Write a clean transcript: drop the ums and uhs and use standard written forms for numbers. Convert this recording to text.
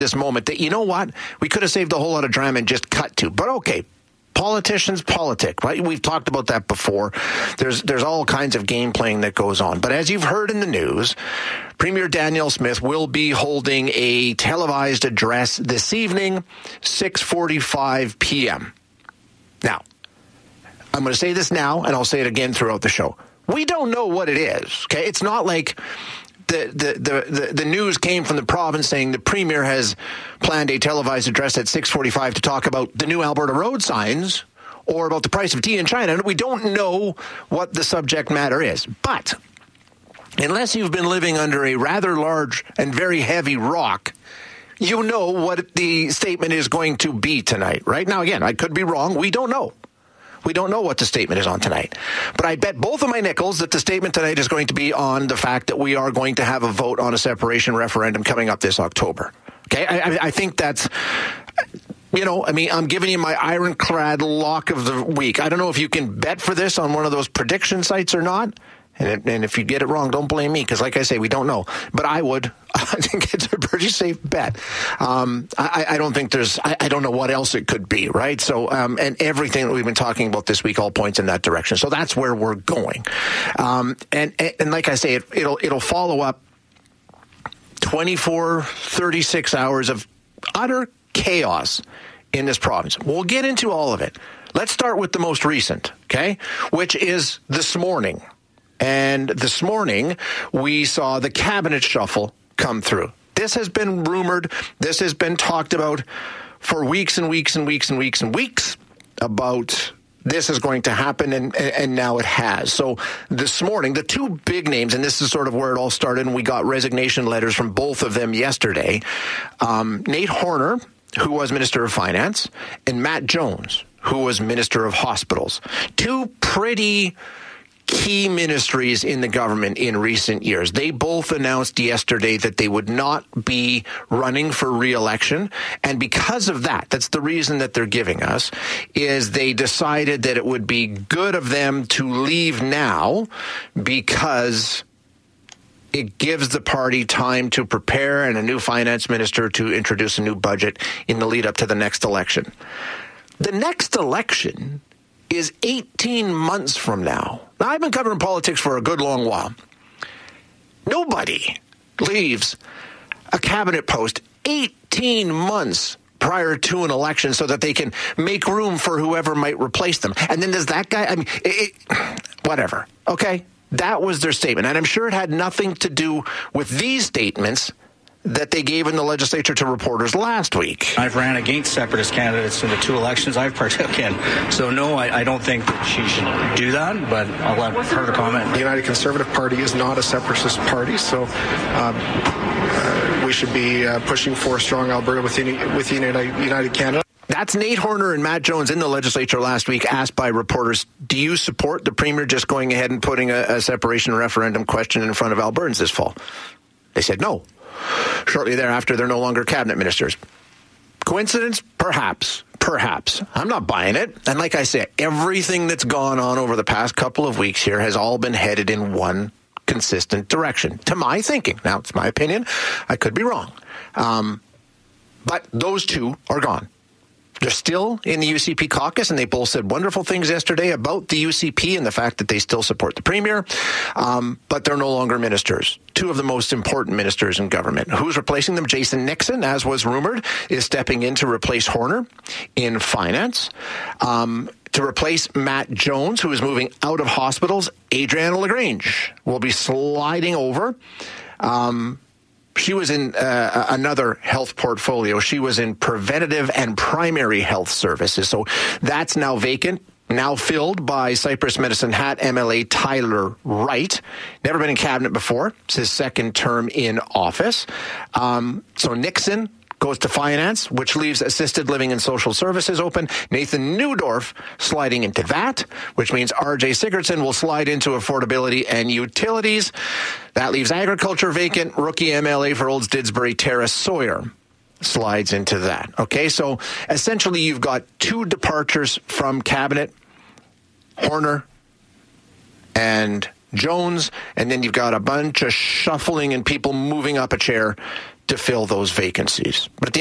this moment that, you know what, we could have saved a whole lot of drama and just cut to. But okay, politicians politic, right? We've talked about that before. There's all kinds of game playing that goes on. But as you've heard in the news, Premier Danielle Smith will be holding a televised address this evening, 6:45 p.m. Now, I'm going to say this now, and I'll say it again throughout the show. We don't know what it is, okay? It's not like the news came from the province saying the Premier has planned a televised address at 6:45 to talk about the new Alberta road signs or about the price of tea in China. And we don't know what the subject matter is. But unless you've been living under a rather large and very heavy rock, you know what the statement is going to be tonight, right? Now, again, I could be wrong. We don't know. We don't know what the statement is on tonight. But I bet both of my nickels that the statement tonight is going to be on the fact that we are going to have a vote on a separation referendum coming up this October. Okay? I think that's, you know, I mean, I'm giving you my ironclad lock of the week. I don't know if you can bet for this on one of those prediction sites or not. And if you get it wrong, don't blame me, because like I say, we don't know. But I would. I think it's a pretty safe bet. I don't think I don't know what else it could be, right? So, and everything that we've been talking about this week all points in that direction. So that's where we're going. And like I say, it'll follow up 24, 36 hours of utter chaos in this province. We'll get into all of it. Let's start with the most recent, okay? Which is this morning. And this morning, we saw the cabinet shuffle come through. This has been rumored. This has been talked about for weeks and weeks and weeks and weeks and weeks about this is going to happen, and now it has. So this morning, the two big names, and this is sort of where it all started, and we got resignation letters from both of them yesterday. Nate Horner, who was Minister of Finance, and Matt Jones, who was Minister of Hospitals. Two pretty key ministries in the government in recent years. They both announced yesterday that they would not be running for re-election. And because of that, that's the reason that they're giving us, is they decided that it would be good of them to leave now because it gives the party time to prepare and a new finance minister to introduce a new budget in the lead up to the next election. The next election is 18 months from now. Now, I've been covering politics for a good long while. Nobody leaves a cabinet post 18 months prior to an election so that they can make room for whoever might replace them. And then there's that guy, I mean, whatever, okay? That was their statement. And I'm sure it had nothing to do with these statements that they gave in the legislature to reporters last week. I've ran against separatist candidates in the two elections I've partook in. So, no, I don't think that she should do that, but I'll let her to comment. The United Conservative Party is not a separatist party, so we should be pushing for a strong Alberta within United Canada. That's Nate Horner and Matt Jones in the legislature last week, asked by reporters, do you support the Premier just going ahead and putting a separation referendum question in front of Albertans this fall? They said no. Shortly thereafter, they're no longer cabinet ministers. Coincidence? Perhaps. Perhaps. I'm not buying it. And like I said, everything that's gone on over the past couple of weeks here has all been headed in one consistent direction, to my thinking. Now, it's my opinion. I could be wrong. But those two are gone. They're still in the UCP caucus, and they both said wonderful things yesterday about the UCP and the fact that they still support the Premier, but they're no longer ministers. Two of the most important ministers in government. Who's replacing them? Jason Nixon, as was rumored, is stepping in to replace Horner in finance. To replace Matt Jones, who is moving out of hospitals, Adriana LaGrange will be sliding over. She was in another health portfolio. She was in preventative and primary health services. So that's now vacant, now filled by Cypress Medicine Hat MLA Tyler Wright. Never been in cabinet before. It's his second term in office. So Nixon goes to finance, which leaves assisted living and social services open. Nathan Neudorf sliding into that, which means R.J. Sigurdsson will slide into affordability and utilities. That leaves agriculture vacant. Rookie MLA for Olds Didsbury, Tara Sawyer, slides into that. Okay, so essentially you've got two departures from cabinet, Horner and Jones, and then you've got a bunch of shuffling and people moving up a chair to fill those vacancies. But at the